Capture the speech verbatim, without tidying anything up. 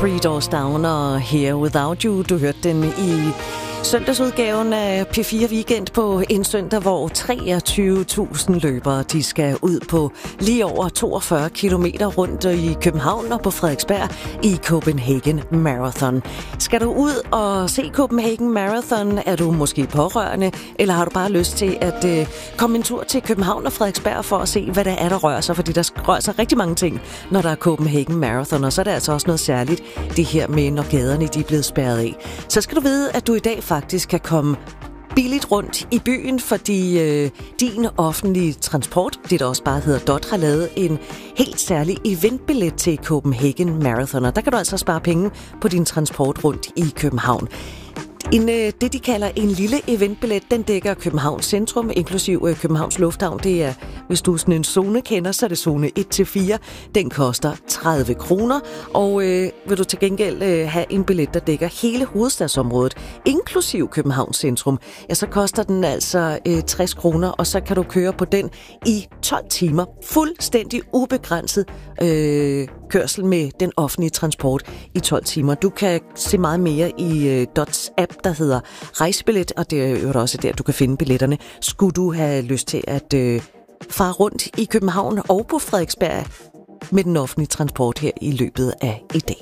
Three Doors Down og Here Without You. Du hørte den i søndagsudgaven af P fire Weekend på en søndag, hvor treogtyve tusind løbere de skal ud på lige over toogfyrre kilometer rundt i København og på Frederiksberg i Copenhagen Marathon. Skal du ud og se Copenhagen Marathon? Er du måske pårørende, eller har du bare lyst til at øh, komme en tur til København og Frederiksberg for at se, hvad der er, der rører sig? Fordi der rører sig rigtig mange ting, når der er Copenhagen Marathon, og så er det altså også noget særligt, det her med, når gaderne de er blevet spærret af. Så skal du vide, at du i dag faktisk kan komme billigt rundt i byen, fordi øh, din offentlige transport, det der også bare hedder D O T, har lavet en helt særlig eventbillet til Copenhagen Marathon, og der kan du altså spare penge på din transport rundt i København. En, øh, det, de kalder en lille eventbillet, den dækker Københavns centrum, inklusiv øh, Københavns Lufthavn. Det er, hvis du er sådan en zone kender, så er det zone et til fire. Den koster tredive kroner, og øh, vil du til gengæld øh, have en billet, der dækker hele hovedstadsområdet, inklusiv Københavns centrum, ja, så koster den altså øh, tres kroner, og så kan du køre på den i tolv timer. Fuldstændig ubegrænset øh, kørsel med den offentlige transport i tolv timer. Du kan se meget mere i øh, D O T's app, der hedder Rejsebillet, og det er jo også der, du kan finde billetterne. Skulle du have lyst til at øh, fare rundt i København og på Frederiksberg med den offentlige transport her i løbet af i dag.